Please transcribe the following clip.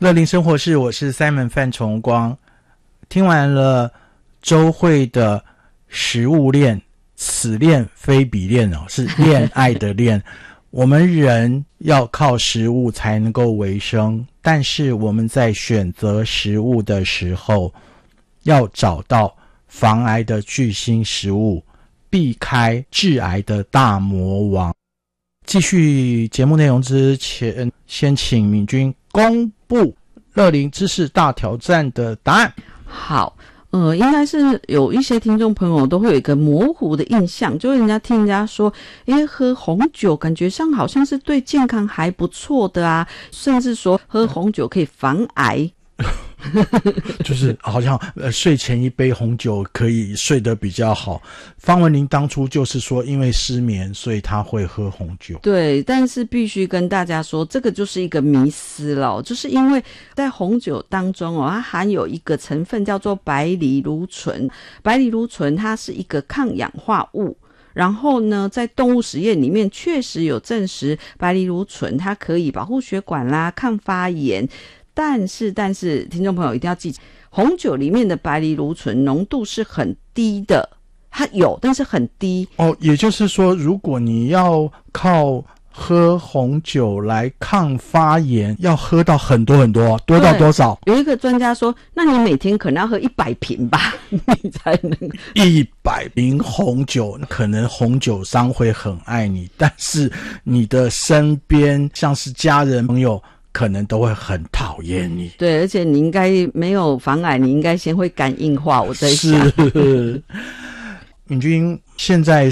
乐龄生活室，我是 Simon 范崇光。听完了周慧的食物链，此恋非彼恋哦，是恋爱的恋。我们人要靠食物才能够维生，但是我们在选择食物的时候，要找到防癌的巨星食物，避开致癌的大魔王。继续节目内容之前，先请敏君公布乐龄知识大挑战的答案。 好，应该是有一些听众朋友都会有一个模糊的印象，就是听人家说，喝红酒感觉上好像是对健康还不错的啊，甚至说喝红酒可以防癌。 就是好像睡前一杯红酒可以睡得比较好。方文琳当初就是说因为失眠所以他会喝红酒。 对，但是必须跟大家说，这个就是一个迷思了，就是因为在红酒当中它含有一个成分叫做白藜芦醇。白藜芦醇它是一个抗氧化物，然后呢，在动物实验里面确实有证实白藜芦醇它可以保护血管啦、抗发炎。但是听众朋友一定要记住，红酒里面的白藜芦醇浓度是很低的，它有但是很低哦。也就是说，如果你要靠喝红酒来抗发炎，要喝到很多很多，多到多少？ 有一个专家说，那你每天可能要喝100瓶吧，你才能 100瓶红酒，可能红酒商会很爱你，但是你的身边像是家人朋友可能都会很讨厌你。 对，而且你应该没有防癌，你应该先会肝硬化，我在想。 是敏君现在